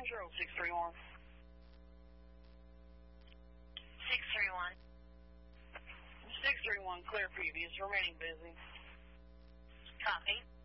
control 631. 631. 631, clear previous, remaining busy. Copy.